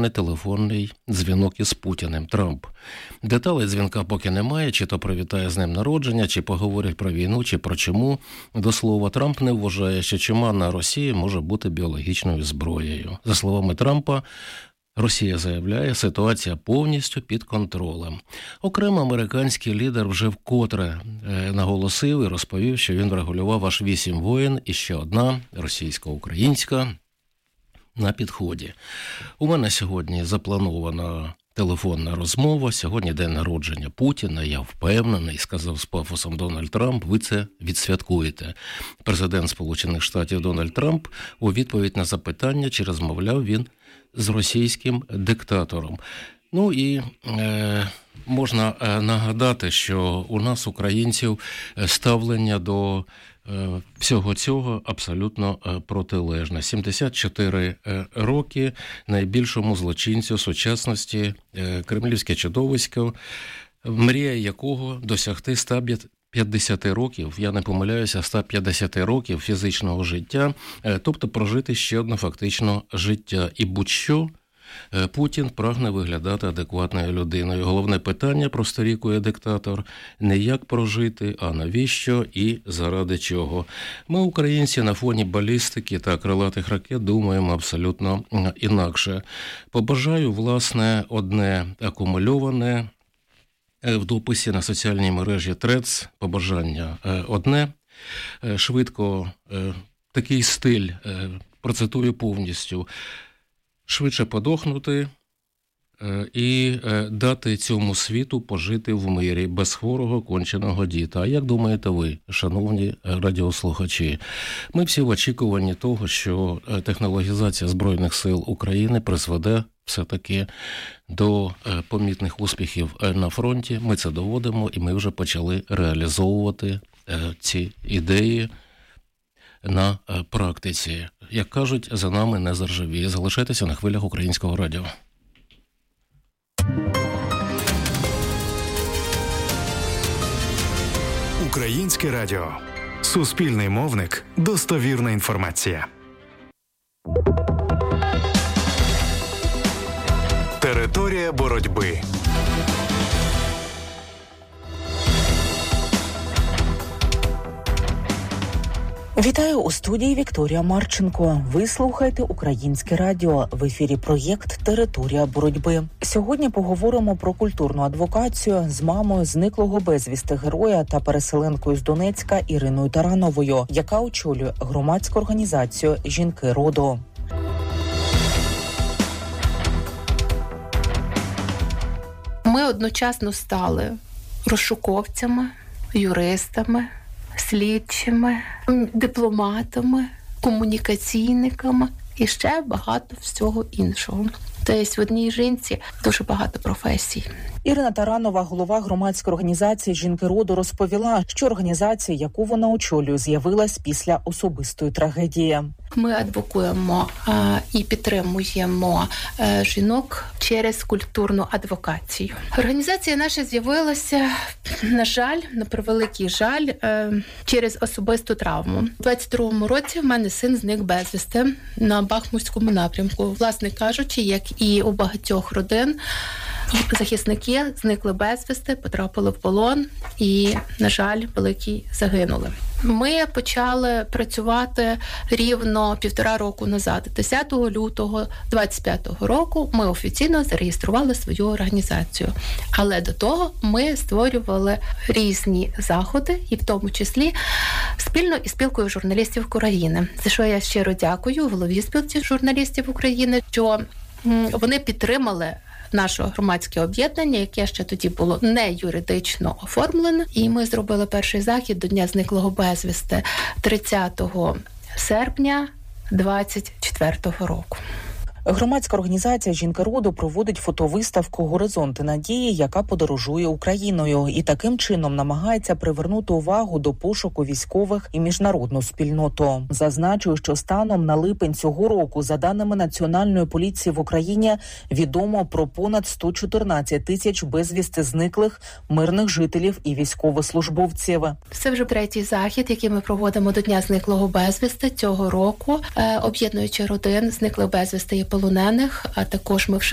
таємний телефонний дзвінок із Путіним. Трамп. Деталей дзвінка поки немає, чи то привітає з днем народження, чи поговорять про війну, чи про чому. До слова, Трамп не вважає, що чума на Росії може бути біологічною зброєю. За словами Трампа, Росія заявляє, ситуація повністю під контролем. Окремо американський лідер вже вкотре наголосив і розповів, що він врегулював аж 8 воєн і ще одна російсько-українська на підході. У мене сьогодні запланована телефонна розмова. Сьогодні день народження Путіна. Я впевнений, сказав з пафосом Дональд Трамп, ви це відсвяткуєте. Президент Сполучених Штатів Дональд Трамп у відповідь на запитання, чи розмовляв він з російським диктатором. Ну і можна нагадати, що у нас, українців, ставлення до всього цього абсолютно протилежне. 74 роки найбільшому злочинцю сучасності, кремлівське чудовисько, мрія якого досягти 150 років, я не помиляюся, 150 років фізичного життя, тобто прожити ще одне фактично життя. І будь-що Путін прагне виглядати адекватною людиною. Головне питання, просторікує диктатор, не як прожити, а навіщо і заради чого. Ми, українці, на фоні балістики та крилатих ракет думаємо абсолютно інакше. Побажаю, власне, одне акумульоване в дописі на соціальній мережі Threads, побажання одне, швидко такий стиль, процитую повністю, швидше подохнути і дати цьому світу пожити в мирі без хворого конченого діта. А як думаєте ви, шановні радіослухачі? Ми всі в очікуванні того, що технологізація Збройних сил України призведе все-таки до помітних успіхів на фронті. Ми це доводимо і ми вже почали реалізовувати ці ідеї на практиці. Як кажуть, за нами не заржавіє. Залишайтеся на хвилях Українського радіо. Українське радіо. Суспільний мовник. Достовірна інформація. Територія боротьби. Вітаю у студії Вікторія Марченко. Ви слухаєте Українське радіо. В ефірі проєкт «Територія боротьби». Сьогодні поговоримо про культурну адвокацію з мамою зниклого безвісти героя та переселенкою з Донецька Іриною Тарановою, яка очолює громадську організацію «Жінки роду». Ми одночасно стали розшуковцями, юристами, слідчими, дипломатами, комунікаційниками і ще багато всього іншого. Тобто в одній жінці дуже багато професій. Ірина Таранова, голова громадської організації «Жінки роду», розповіла, що організація, яку вона очолює, з'явилась після особистої трагедії. Ми адвокуємо і підтримуємо жінок через культурну адвокацію. Організація наша з'явилася, на жаль, на превеликий жаль, через особисту травму. У 22-му році в мене син зник безвісти на Бахмутському напрямку. Власне кажучи, як і у багатьох родин, захисники зникли безвісти, потрапили в полон і, на жаль, великий загинули. Ми почали працювати рівно 1,5 року назад. 10 лютого 25-го року ми офіційно зареєстрували свою організацію. Але до того ми створювали різні заходи, і в тому числі спільно із спілкою журналістів України. За що я щиро дякую голові спілки журналістів України, що вони підтримали наше громадське об'єднання, яке ще тоді було не юридично оформлене. І ми зробили перший захід до Дня зниклого безвісти 30 серпня 24-го року. Громадська організація «Жінки роду» проводить фотовиставку «Горизонти надії», яка подорожує Україною і таким чином намагається привернути увагу до пошуку військових і міжнародну спільноту. Зазначую, що станом на липень цього року, за даними Національної поліції в Україні, відомо про понад 114 тисяч безвісти зниклих мирних жителів і військовослужбовців. Це вже 3-й захід, який ми проводимо до Дня зниклого безвісти цього року, об'єднуючи родин зниклих безвісти і полонених, а також ми